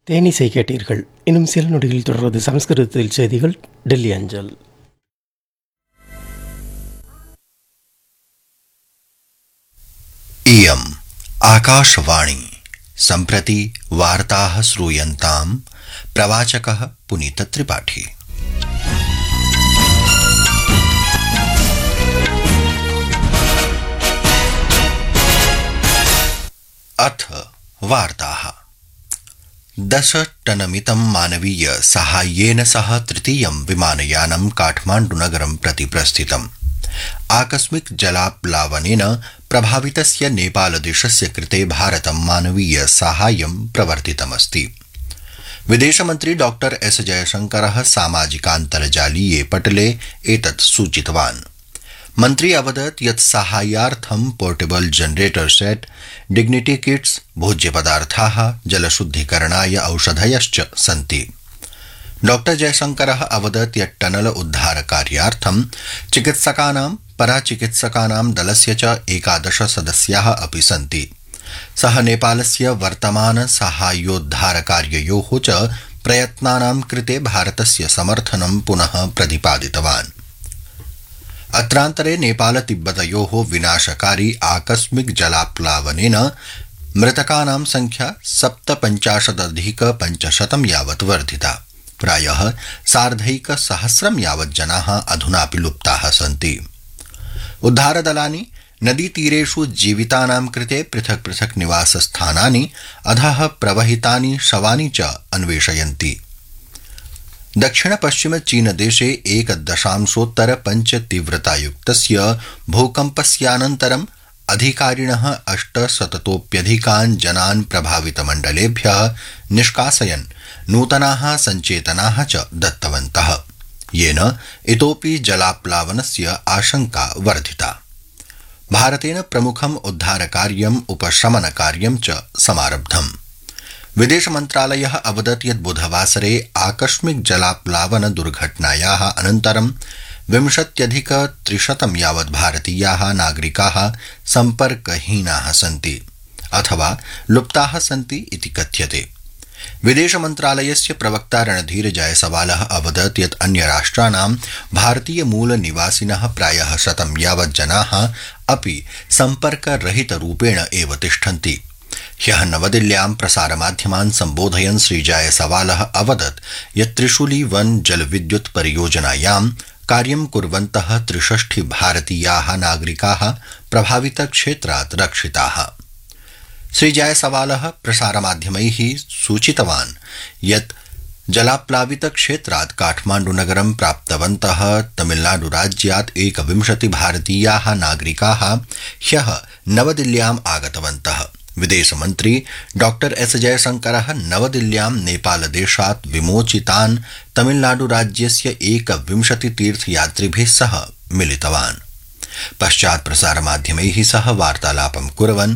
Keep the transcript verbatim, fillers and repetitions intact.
தேனிசை கேட்டீர்கள். இன்னும் சில நொடியில் தொடர்வது சமஸ்கிருதத்தில் செய்திகள் டெல்லி அஞ்சல். इयम् आकाशवाणी सम्प्रति वार्ताः श्रूयन्ताम् प्रवाचकः पुनीत त्रिपाठी। अथ वार्ताः। दश टनमितं मानवीय साहाय्येन सह तृतीयं विमानयानं काठमाण्डुनगरं प्रति प्रस्थितम्। आकस्मिक जलाप्लावनेन प्रभावितस्य नेपालदेशस्य कृते भारतं मानवीय साहाय्यं प्रवर्तितमस्ति। विदेशमन्त्री डॉक्टर एस जयशंकरः सामाजिकान्तर्जालीये पटले एतत् सूचितवान्। मन्त्री अवदत् यत् साहाय्यार्थं portable generator set, dignity kits, भोज्यपदार्थाः, जलशुद्धीकरणाय औषधयश्च सन्ति। डॉक्टर जयशंकरः अवदत् यत् टनल उद्धार कार्यार्थं चिकित्सकानां, पराचिकित्सकानां दलस्य च एकादश सदस्याः अपि सन्ति। सः नेपालस्य वर्तमान साहाय्योद्धार कार्ययोः च प्रयत्नानां कृते भारतस्य समर्थनं पुनः प्रतिपादितवान्। अत्रान्तरे नेपाल तिब्बतयोः विनाशकारी आकस्मिक जलाप्लावनेन मृतकानां संख्या सप्तपञ्चाशदधिक पञ्चशतं यावत् वर्धिता। प्रायः सार्धैक सहस्रं यावत् जनाः अधुनापि लुप्ताः सन्ति। उद्धारदलानि नदीतीरेषु जीवितानां कृते पृथक् पृथक् निवासस्थानानि, अधः प्रवहितानि शवानि च अन्वेषयन्ति। दक्षिण पश्चिम चीन देशे एक दशांशोत्तर पञ्च तीव्रतायुक्तस्य भूकम्पस्यानन्तरम् अधिकारिणः अष्टशततोप्यधिकान् जनान् प्रभावितमण्डलेभ्यः निष्कासयन् नूतनाः सञ्चेतनाः च दत्तवन्तः, येन इतोपि जलाप्लावनस्य आशंका वर्धिता। भारतेन प्रमुखम् उद्धारकार्यम् उपशमनकार्यं च समारब्धम्। विदेशमन्त्रालयः अवदत् यत् बुधवासरे आकस्मिक जलाप्लावन दुर्घटनायाः अनन्तरं विंशत्यधिक त्रिशतं यावत् भारतीयाः नागरिकाः सम्पर्कहीनाः सन्ति अथवा लुप्ताः सन्ति इति कथ्यते। विदेशमन्त्रालयस्य प्रवक्ता रणधीर जायसवालः अवदत् यत् अन्यराष्ट्राणां भारतीयमूलनिवासिनः प्रायः शतं यावत् जनाः अपि सम्पर्करहितरूपेण एव तिष्ठन्ति। ह्यः नवदिल्ल्यां प्रसारमाध्यमान् सम्बोधयन् श्री जायसवालः अवदत् यत् त्रिशूली वन जलविद्युत् परियोजनायां कार्यं कुर्वन्तः त्रिषष्टि भारतीयाः नागरिकाः प्रभावितक्षेत्रात् रक्षिताः। श्री जायसवालः प्रसारमाध्यमैः सूचितवान् यत् जलाप्लावितक्षेत्रात् काठमाण्डुनगरं प्राप्तवन्तः तमिलनाडुराज्यात् एकविंशति भारतीयाः नागरिकाः ह्यः नवदिल्ल्याम् आगतवन्तः। विदेशमन्त्री डॉक्टर एस जयशंकरः नवदिल्ल्यां नेपालदेशात् विमोचितान् तमिलनाडुराज्यस्य एकविंशति तीर्थयात्रिभिः सह मिलितवान्। पश्चात् प्रसारमाध्यमैः सह वार्तालापं कुर्वन्